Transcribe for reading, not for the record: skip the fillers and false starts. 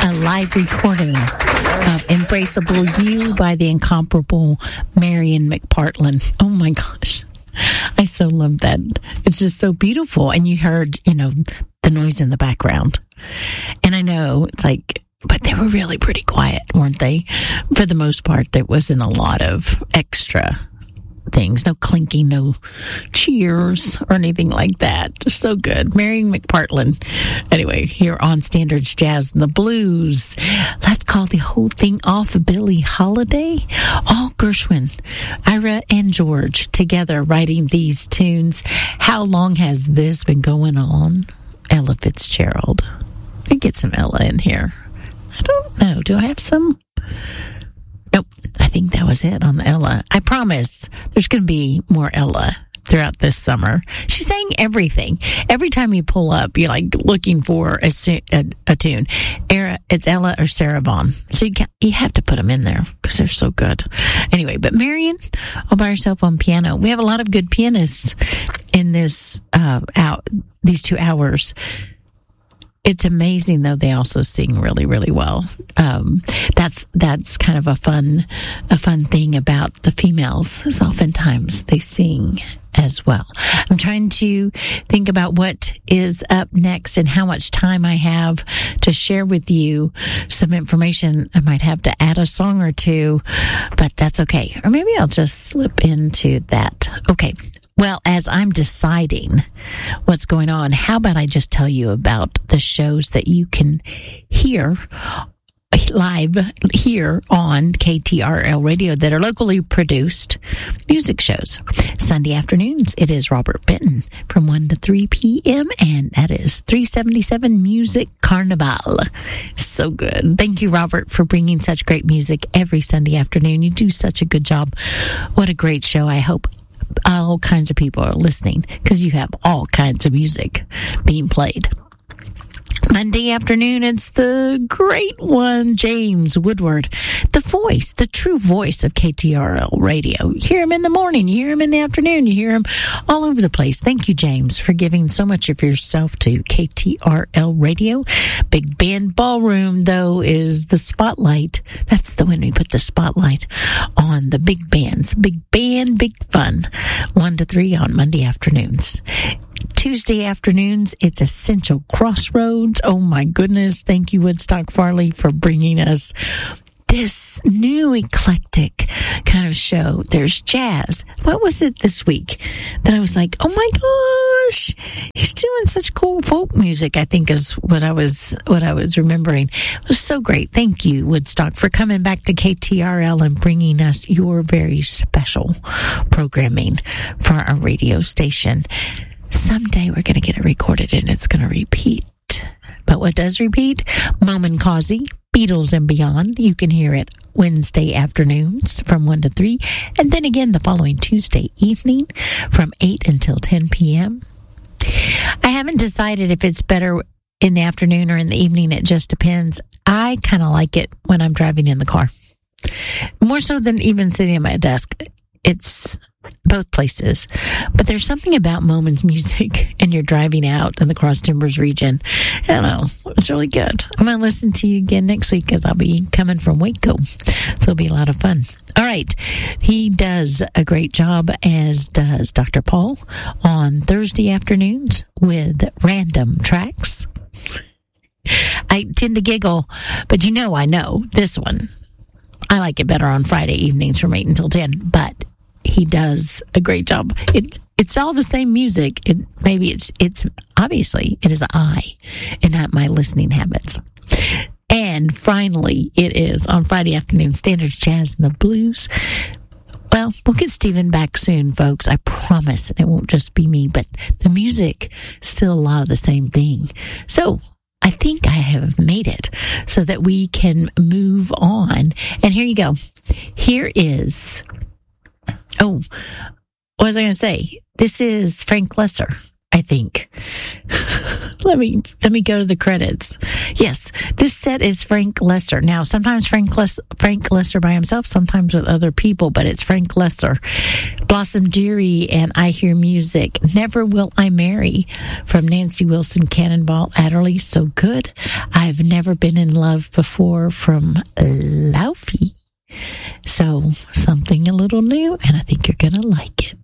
a live recording of Embraceable You by the incomparable Marian McPartland. Oh my gosh. I so love that. It's just so beautiful. And you heard, the noise in the background. And I know it's like, but they were really pretty quiet, weren't they? For the most part, there wasn't a lot of extra things, no clinking, no cheers or anything like that. Just so good. Marian McPartland. Anyway, here on Standards Jazz and the Blues, let's call the whole thing off Billie Holiday. All Gershwin, Ira and George together writing these tunes. How long has this been going on? Ella Fitzgerald. Let me get some Ella in here. I don't know. Do I have some? Nope. I think that was it on the Ella. I promise there's going to be more Ella throughout this summer. She sang everything. Every time you pull up, you're like looking for a tune. It's Ella or Sarah Vaughan. So you have to put them in there because they're so good. Anyway, but Marian, all by herself on piano. We have a lot of good pianists in this these 2 hours. It's amazing, though. They also sing really, really well. That's kind of a fun thing about the females. Is oftentimes they sing as well. I'm trying to think about what is up next and how much time I have to share with you some information. I might have to add a song or two, but that's okay. Or maybe I'll just slip into that. Okay. Well, as I'm deciding what's going on, how about I just tell you about the shows that you can hear live here on KTRL Radio that are locally produced music shows. Sunday afternoons, it is Robert Benton from 1 to 3 p.m., and that is 377 Music Carnival. So good. Thank you, Robert, for bringing such great music every Sunday afternoon. You do such a good job. What a great show. I hope all kinds of people are listening because you have all kinds of music being played. Monday afternoon, it's the great one, James Woodward, the voice, the true voice of KTRL Radio. You hear him in the morning, you hear him in the afternoon, you hear him all over the place. Thank you, James, for giving so much of yourself to KTRL Radio. Big Band Ballroom, though, is the spotlight. That's the when we put the spotlight on the big bands. Big band, big fun. 1 to 3 on Monday afternoons. Tuesday afternoons, it's Essential Crossroads. Oh my goodness. Thank you, Woodstock Farley, for bringing us this new eclectic kind of show. There's jazz. What was it this week that I was like, oh my gosh, he's doing such cool folk music, I think is what I was remembering. It was so great. Thank you, Woodstock, for coming back to KTRL and bringing us your very special programming for our radio station. Someday we're going to get it recorded and it's going to repeat. But what does repeat? Momin Causey, Beatles and Beyond. You can hear it Wednesday afternoons from 1 to 3. And then again the following Tuesday evening from 8 until 10 p.m. I haven't decided if it's better in the afternoon or in the evening. It just depends. I kind of like it when I'm driving in the car. More so than even sitting at my desk. It's both places. But there's something about Momin's music and you're driving out in the Cross Timbers region. I don't know. It's really good. I'm going to listen to you again next week because I'll be coming from Waco. So it'll be a lot of fun. All right. He does a great job, as does Dr. Paul, on Thursday afternoons with random tracks. I tend to giggle, but I know this one. I like it better on Friday evenings from 8 until 10, but he does a great job. It's all the same music. It's obviously it is I and not my listening habits. And finally, it is on Friday afternoon, Standards Jazz and the Blues. Well, we'll get Stephen back soon, folks. I promise it won't just be me, but the music still a lot of the same thing. So I think I have made it so that we can move on. And here you go. Here is, what was I going to say? This is Frank Lesser I think. Let me go to the credits. Yes, this set is Frank Loesser. Now, sometimes Frank Loesser by himself, sometimes with other people, but it's Frank Loesser. Blossom Dearie and I Hear Music. Never Will I Marry from Nancy Wilson Cannonball Adderley. So good. I've Never Been in Love Before from Laufey. So something a little new, and I think you're going to like it.